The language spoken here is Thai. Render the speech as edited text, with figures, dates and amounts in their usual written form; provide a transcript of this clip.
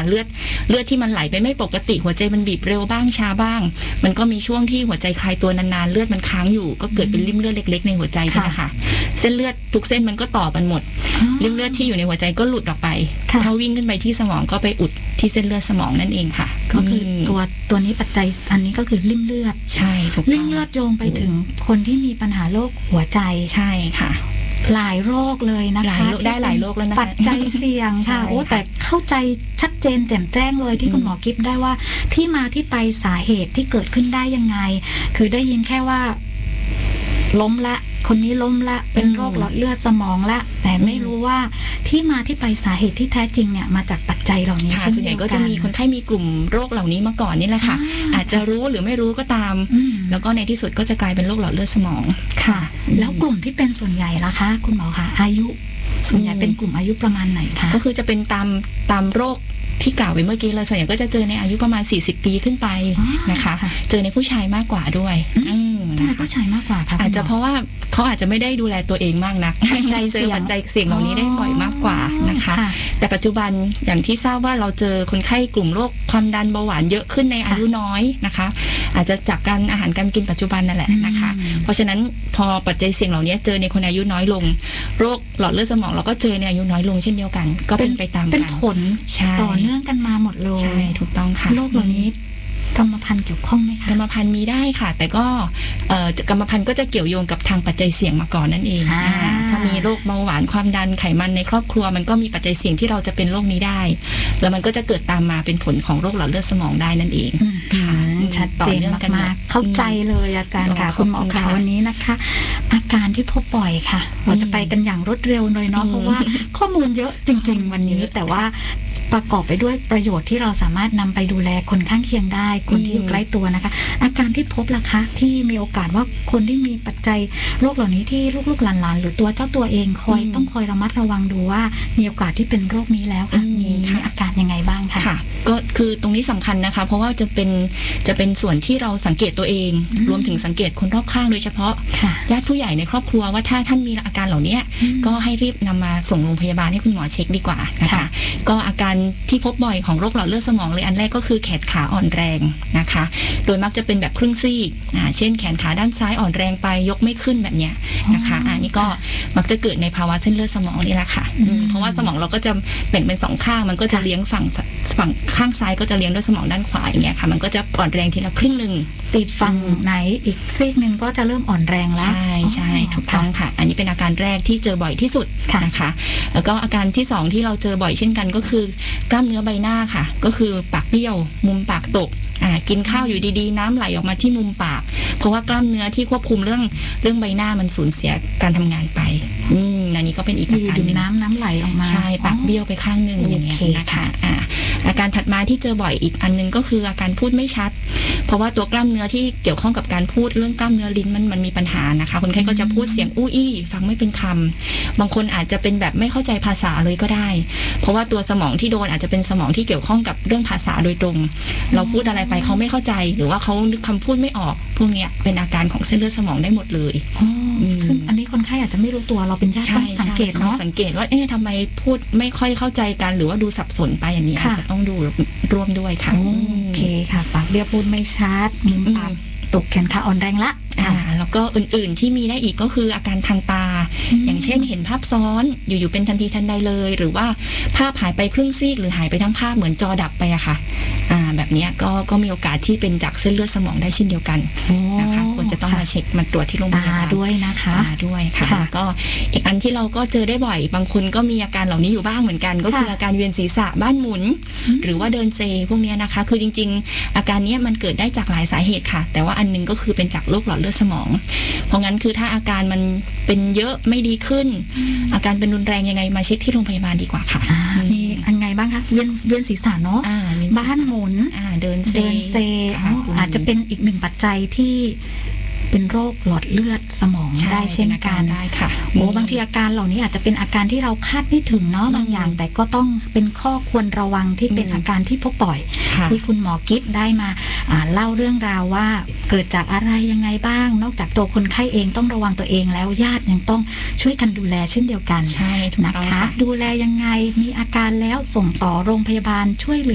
เลือดที่มันไหลไปไม่ปกติหัวใจมันบีบเร็วบ้างช้าบ้างมันก็มีช่วงที่หัวใจคลายตัวนานๆเลือดมันค้างอยู่ก็เกิดเป็นริ่มเลือดเล็กๆในหัวใจนี่แหละค่ะเส้นเลือดทุกเส้นมันก็ต่อกันหมดริ่มเลือดที่อยู่ในหัวใจก็หลุดออกไปถ้าวิ่งขึ้นไปที่สมองก็ไปอุดที่เส้นเลือดสมองนั่นเองค่ะก็คือตัวนี้ปัจจัยอันนี้ก็คือริ่มเลือดใช่ถูกต้องริ่มเลือดโยงไปถึงคนที่มีปัญหาโรคหัวใจใช่ค่ะหลายโรคเลยนะคะได้หลายโรคแล้วนะปัจจัยเสี่ยงค่ะโอ้แต่เข้าใจชัดเจนแจ่มแจ้งเลยที่คุณหมอกิฟต์ได้ว่าที่มาที่ไปสาเหตุที่เกิดขึ้นได้ยังไงคือได้ยินแค่ว่าล้มละคนนี้ล้มละเป็นโรคหลอดเลือดสมองละแต่ไม่รู้ว่าที่มาที่ไปสาเหตุที่แท้จริงเนี่ยมาจากปัจจัยเหล่านี้ส่วนใหญ่ก็จะมีคนไข้มีกลุ่มโรคเหล่านี้มาก่อนนี่แหละค่ะอาจจะรู้หรือไม่รู้ก็ตามแล้วก็ในที่สุดก็จะกลายเป็นโรคหลอดเลือดสมองค่ะแล้วกลุ่มที่เป็นส่วนใหญ่ล่ะคะคุณหมอคะอายุส่วนใหญ่เป็นกลุ่มอายุประมาณไหนคะก็คือจะเป็นตามโรคที่กล่าวไปเมื่อกี้เลยส่วนใหญ่ก็จะเจอในอายุประมาณ40 ปีขึ้นไปนะคะเจอในผู้ชายมากกว่าด้วยแต่ผู้ชายมากกว่าค่ะอาจจะเพราะว่าเขาอาจจะไม่ได้ดูแลตัวเองมากนักเจอปัจจัยเสี่ยงเหล่านี้ได้บ่อยมากกว่านะคะแต่ปัจจุบันอย่างที่ทราบว่าเราเจอคนไข้กลุ่มโรคความดันเบาหวานเยอะขึ้นในอายุน้อยนะคะอาจจะจากการอาหารการกินปัจจุบันนั่นแหละนะคะเพราะฉะนั้นพอปัจจัยเสี่ยงเหล่านี้เจอในคนอายุน้อยลงโรคหลอดเลือดสมองเราก็เจอในอายุน้อยลงเช่นเดียวกันก็เป็นไปตามกันเป็นผลต่อเนื่องกันมาหมดเลยใช่ถูกต้องค่ะโรคเหล่านี้กรรมพันธุ์เกี่ยวข้องไหมคะกรรมพันธุ์มีได้ค่ะแต่ก็กรรมพันธุ์ก็จะเกี่ยวโยงกับทางปัจจัยเสี่ยงมาก่อนนั่นเองถ้ามีโรคเบาหวานความดันไขมันในครอบครัวมันก็มีปัจจัยเสี่ยงที่เราจะเป็นโรคนี้ได้แล้วมันก็จะเกิดตามมาเป็นผลของโรคหลอดเลือดสมองได้นั่นเองชัดเจนมากๆเข้าใจเลยอาจารย์ค่ะคุณหมอคะวันนี้นะคะอาการที่พบบ่อยค่ะเราจะไปกันอย่างรวดเร็วเลยเนาะเพราะว่าข้อมูลเยอะจริงๆวันนี้แต่ว่าประกอบไปด้วยประโยชน์ที่เราสามารถนำไปดูแลคนข้างเคียงได้คนที่อยู่ใกล้ตัวนะคะอาการที่พบล่ะคะที่มีโอกาสว่าคนที่มีปัจจัยโรคเหล่านี้ที่ลูกๆหลานๆหรือตัวเจ้าตัวเองต้องคอยระมัดระวังดูว่ามีโอกาสที่เป็นโรคนี้แล้วค่ะมีอาการยังไงบ้างคะค่ะก็คือตรงนี้สำคัญนะคะเพราะว่าจะเป็นส่วนที่เราสังเกตตัวเองรวมถึงสังเกตคนรอบข้างโดยเฉพาะญาติผู้ใหญ่ในครอบครัวว่าถ้าท่านมีอาการเหล่านี้ก็ให้รีบนำมาส่งโรงพยาบาลให้คุณหมอเช็คดีกว่านะคะก็อาการที่พบบ่อยของโรคหลอดเลือดสมองเลยอันแรกก็คือแขนขาอ่อนแรงนะคะโดยมักจะเป็นแบบครึ่งซีกเช่นแขนขาด้านซ้ายอ่อนแรงไปยกไม่ขึ้นแบบเนี้ยนะคะอันนี้ก็มักจะเกิดในภาวะเส้นเลือดสมองนี่แหละค่ะเพราะว่าสมองเราก็จะแบ่งเป็น2ข้างมันก็จะเลี้ยงฝั่งข้างซ้ายก็จะเลี้ยงด้วยสมองด้านขวาอย่างเงี้ยค่ะมันก็จะอ่อนแรงทีละครึ่งนึงติดฝั่งไหนอีกซีกนึงก็จะเริ่มอ่อนแรงแล้วใช่ถูกต้องค่ะอันนี้เป็นอาการแรกที่เจอบ่อยที่สุดนะคะแล้วก็อาการที่2ที่เราเจอบ่อยเช่นกันก็คือกล้ามเนื้อใบหน้าค่ะก็คือปากเบี้ยวมุมปากตกกินข้าวอยู่ดีๆน้ำไหลออกมาที่มุมปากเพราะว่ากล้ามเนื้อที่ควบคุมเรื่องใบหน้ามันสูญเสียการทำงานไปอันนี้ก็เป็นอีกอาการนึงน้ำไหลออกมาใช่ปากเบี้ยวไปข้างนึงอย่างเงี้ยนะคะอาการถัดมาที่เจอบ่อยอีกอันนึงก็คืออาการพูดไม่ชัดเพราะว่าตัวกล้ามเนื้อที่เกี่ยวข้องกับการพูดเรื่องกล้ามเนื้อลิ้นมันมีปัญหานะคะคนไข้ก็จะพูดเสียงอู้อี้ฟังไม่เป็นคำบางคนอาจจะเป็นแบบไม่เข้าใจภาษาเลยก็ได้เพราะว่าตัวสมองที่โดนอาจจะเป็นสมองที่เกี่ยวข้องกับเรื่องภาษาโดยตรงเราพูดอะไรไปเขาไม่เข้าใจหรือว่าเขานึกคำพูดไม่ออกพวกนี้เป็นอาการของเส้นเลือดสมองได้หมดเลยซึ่งอันนี้คนไข้อาจจะไม่รู้ตัวเราเป็นญาติต้องสังเกตเนาะสังเกตว่าทำไมพูดไม่ค่อยเข้าใจกันหรือว่าดูสับสนไปอย่างนี้อาจจะต้องดูร่วมด้วยค่ะโอเคค่ะปากเบี้ยวพูดไม่ชัดมุมปากตกแขนขาอ่อนแรงละแล้วก็อื่นๆที่มีได้อีกก็คืออาการทางตาอย่างเช่นเห็นภาพซ้อนอยู่ๆเป็นทันทีทันใดเลยหรือว่าภาพหายไปครึ่งซีกหรือหายไปทั้งภาพเหมือนจอดับไปอะค่ะแบบนี้ก็มีโอกาสที่เป็นจากเส้นเลือดสมองได้เช่นเดียวกันนะคะควรจะต้องมาเช็คมาตรวจที่โรงพยาบาลด้วยนะคะด้วยค่ะแล้วก็อีกอันที่เราก็เจอได้บ่อยบางคนก็มีอาการเหล่านี้อยู่บ้างเหมือนกันก็คืออาการเวียนศีรษะบ้านหมุนหรือว่าเดินเซพวกนี้นะคะคือจริงๆอาการนี้มันเกิดได้จากหลายสาเหตุค่ะแต่ว่าอันนึงก็คือเป็นจากโรคหลอดเลือดสมองเพราะงั้นคือถ้าอาการมันเป็นเยอะไม่ดีขึ้นอาการเป็นรุนแรงยังไงมาเช็คที่โรงพยาบาลดีกว่าค่ะมีอันไงบ้างคะเวียนศีรษะเนาะบ้านหมุนเดินเซอาจจะเป็นอีกหนึ่งปัจจัยที่เป็นโรคหลอดเลือดสมองได้เช่นกันได้ค่ะบางทีอาการเหล่านี้อาจจะเป็นอาการที่เราคาดไม่ถึงเนาะบางอย่างแต่ก็ต้องเป็นข้อควรระวังที่เป็นอาการที่พบบ่อยที่คุณหมอกิฟต์ได้มาเล่าเรื่องราวว่าเกิดจากอะไรยังไงบ้างนอกจากตัวคนไข้เองต้องระวังตัวเองแล้วญาติยังต้องช่วยกันดูแลเช่นเดียวกันนะคะดูแลยังไงมีอาการแล้วส่งต่อโรงพยาบาลช่วยเหลือ